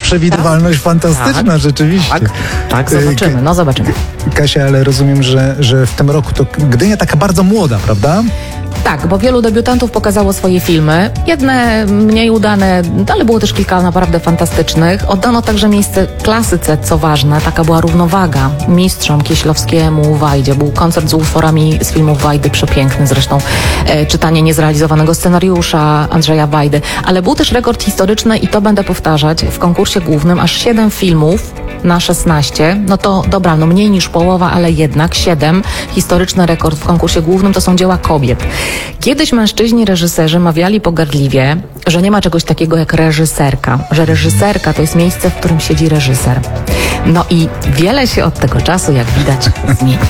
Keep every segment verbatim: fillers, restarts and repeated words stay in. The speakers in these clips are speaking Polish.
przewidywalność fantastyczna, tak, rzeczywiście. Tak, tak, zobaczymy, no zobaczymy. Kasia, ale rozumiem, że, że w tym roku to Gdynia taka bardzo młoda, prawda? Tak, bo wielu debiutantów pokazało swoje filmy. Jedne mniej udane, ale było też kilka naprawdę fantastycznych. Oddano także miejsce klasyce, co ważne. Taka była równowaga mistrzom Kieślowskiemu, Wajdzie. Był koncert z utworami z filmów Wajdy, przepiękny zresztą. E, czytanie niezrealizowanego scenariusza Andrzeja Wajdy. Ale był też rekord historyczny i to będę powtarzać. W konkursie głównym aż siedem filmów na szesnaście. No to dobra, no mniej niż połowa, ale jednak siedem. Historyczny rekord w konkursie głównym to są dzieła kobiet. Kiedyś mężczyźni reżyserzy mawiali pogardliwie, że nie ma czegoś takiego jak reżyserka, że reżyserka to jest miejsce, w którym siedzi reżyser. No i wiele się od tego czasu, jak widać, zmieni.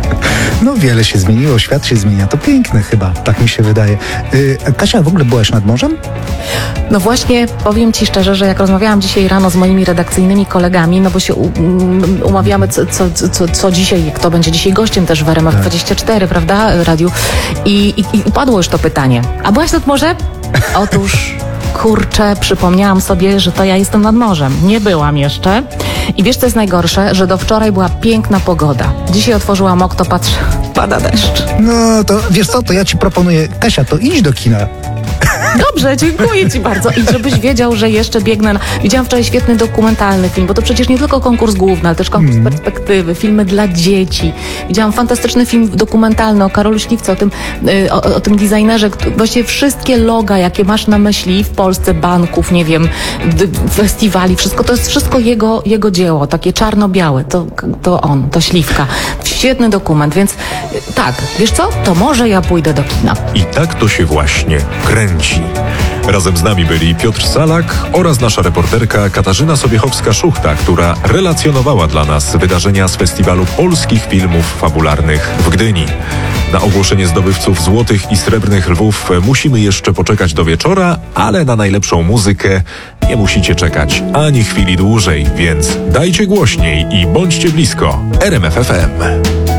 No wiele się zmieniło, świat się zmienia. To piękne chyba, tak mi się wydaje. Yy, Kasia, w ogóle byłaś nad morzem? No właśnie, powiem Ci szczerze, że jak rozmawiałam dzisiaj rano z moimi redakcyjnymi kolegami, no bo się u, um, umawiamy, co, co, co, co dzisiaj, kto będzie dzisiaj gościem też w R M F dwadzieścia cztery, prawda, radiu. I, i, I padło już to pytanie. A byłaś nad morzem? Otóż... Kurczę, przypomniałam sobie, że to ja jestem nad morzem. Nie byłam jeszcze. I wiesz, co jest najgorsze? Że do wczoraj była piękna pogoda. Dzisiaj otworzyłam okno, patrzę, pada deszcz. No to wiesz co, to ja ci proponuję, Kasia, to idź do kina. Dobrze, dziękuję Ci bardzo. I żebyś wiedział, że jeszcze biegnę na... Widziałam wczoraj świetny dokumentalny film, bo to przecież nie tylko konkurs główny, ale też konkurs mm. perspektywy, filmy dla dzieci. Widziałam fantastyczny film dokumentalny o Karolu Śliwce, o tym, yy, o, o tym designerze. Właściwie wszystkie loga, jakie masz na myśli w Polsce, banków, nie wiem, festiwali, wszystko, to jest wszystko jego, jego dzieło, takie czarno-białe. To, to on, to Śliwka. Świetny dokument, więc yy, tak, wiesz co? To może ja pójdę do kina. I tak to się właśnie kręci. Razem z nami byli Piotr Salak oraz nasza reporterka Katarzyna Sobiechowska-Szuchta, która relacjonowała dla nas wydarzenia z Festiwalu Polskich Filmów Fabularnych w Gdyni. Na ogłoszenie zdobywców złotych i srebrnych lwów musimy jeszcze poczekać do wieczora, ale na najlepszą muzykę nie musicie czekać ani chwili dłużej, więc dajcie głośniej i bądźcie blisko. R M F F M.